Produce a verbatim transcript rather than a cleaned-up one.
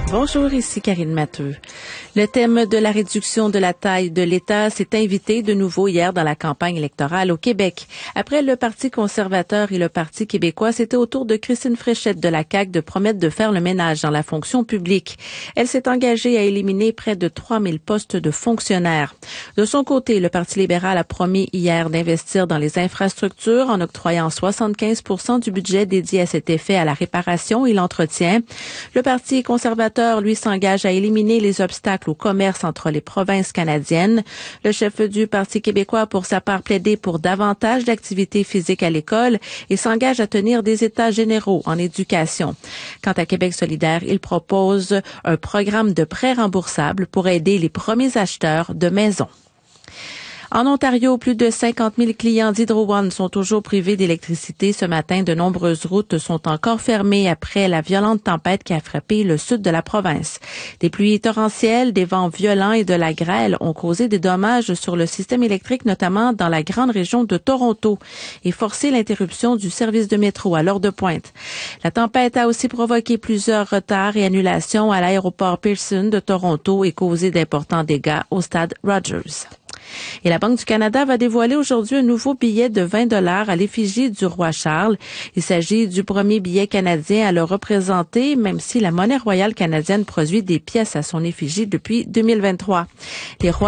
Bonjour, ici Karine Matteux. Le thème de la réduction de la taille de l'État s'est invité de nouveau hier dans la campagne électorale au Québec. Après le Parti conservateur et le Parti québécois, c'était au tour de Christine Fréchette de la C A Q de promettre de faire le ménage dans la fonction publique. Elle s'est engagée à éliminer près de trois mille postes de fonctionnaires. De son côté, le Parti libéral a promis hier d'investir dans les infrastructures en octroyant soixante-quinze pour cent du budget dédié à cet effet à la réparation et l'entretien. Le Parti conservateur lui, s'engage à éliminer les obstacles au commerce entre les provinces canadiennes. Le chef du Parti québécois, pour sa part, plaidé pour davantage d'activités physiques à l'école et s'engage à tenir des états généraux en éducation. Quant à Québec solidaire, il propose un programme de prêts remboursables pour aider les premiers acheteurs de maisons. En Ontario, plus de cinquante mille clients d'Hydro One sont toujours privés d'électricité ce matin. De nombreuses routes sont encore fermées après la violente tempête qui a frappé le sud de la province. Des pluies torrentielles, des vents violents et de la grêle ont causé des dommages sur le système électrique, notamment dans la grande région de Toronto, et forcé l'interruption du service de métro à l'heure de pointe. La tempête a aussi provoqué plusieurs retards et annulations à l'aéroport Pearson de Toronto et causé d'importants dégâts au stade Rogers. Et la Banque du Canada va dévoiler aujourd'hui un nouveau billet de vingt dollars à l'effigie du roi Charles. Il s'agit du premier billet canadien à le représenter, même si la monnaie royale canadienne produit des pièces à son effigie depuis deux mille vingt-trois. Les rois